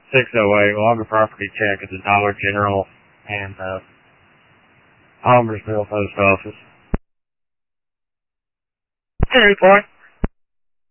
608, log a property check at the Dollar General and Palmersville Post Office. Hey, boy.